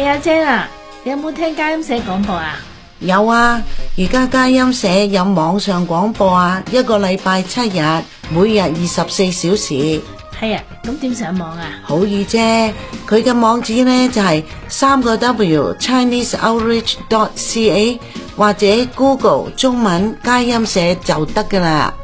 阿姐啊，你有冇聽佳音社廣播啊？ 有啊，而家佳音社有網上廣播啊，1個禮拜7日，每日24小時。 係啊，咁點上網啊？ 好易啫，佢嘅網址呢就係3個W ChineseOutreach.ca 或者 Google 中文佳音社就得㗎喇。